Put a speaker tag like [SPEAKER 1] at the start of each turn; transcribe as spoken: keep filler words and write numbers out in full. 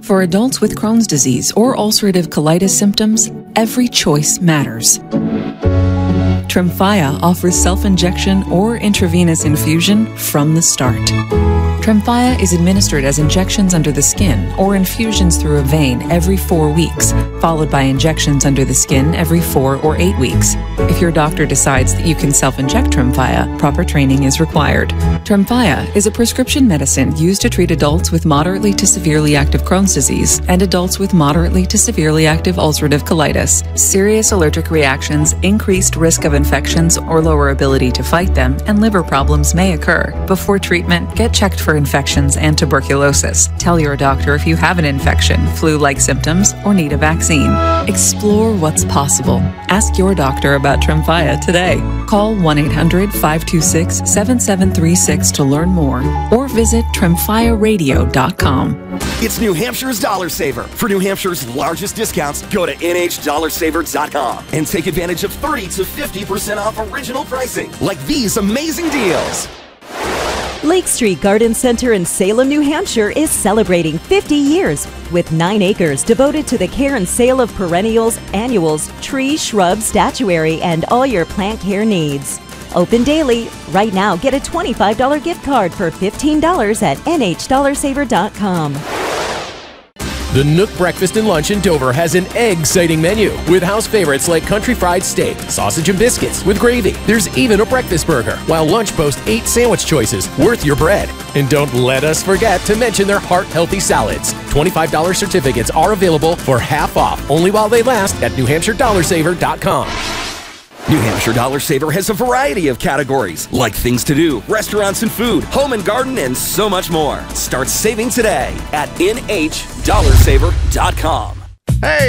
[SPEAKER 1] For adults with Crohn's disease or ulcerative colitis symptoms, every choice matters. Tremfya offers self-injection or intravenous infusion from the start. Tremfya is administered as injections under the skin or infusions through a vein every four weeks, followed by injections under the skin every four or eight weeks. If your doctor decides that you can self-inject Tremfya, proper training is required. Tremfya is a prescription medicine used to treat adults with moderately to severely active Crohn's disease and adults with moderately to severely active ulcerative colitis. Serious allergic reactions, increased risk of infections or lower ability to fight them, and liver problems may occur. Before treatment, get checked for infections and tuberculosis. Tell your doctor if you have an infection, flu-like symptoms, or need a vaccine. Explore what's possible. Ask your doctor about Tremfya today. Call one eight hundred, five two six, seven seven three six to learn more or visit tremfya radio dot com.
[SPEAKER 2] It's New Hampshire's Dollar Saver. For New Hampshire's largest discounts, go to N H dollar saver dot com and take advantage of thirty to fifty percent off original pricing, like these amazing deals.
[SPEAKER 3] Lake Street Garden Center in Salem, New Hampshire is celebrating fifty years with nine acres devoted to the care and sale of perennials, annuals, trees, shrubs, statuary, and all your plant care needs. Open daily. Right now, get a twenty-five dollars gift card for fifteen dollars at N H dollar saver dot com.
[SPEAKER 4] The Nook Breakfast and Lunch in Dover has an egg-citing menu with house favorites like country fried steak, sausage and biscuits with gravy. There's even a breakfast burger, while lunch boasts eight sandwich choices worth your bread. And don't let us forget to mention their heart-healthy salads. twenty-five dollars certificates are available for half off only while they last at New Hampshire dollar saver dot com.
[SPEAKER 2] New Hampshire Dollar Saver has a variety of categories, like things to do, restaurants and food, home and garden, and so much more. Start saving today at N H dollar saver dot com.
[SPEAKER 5] Hey!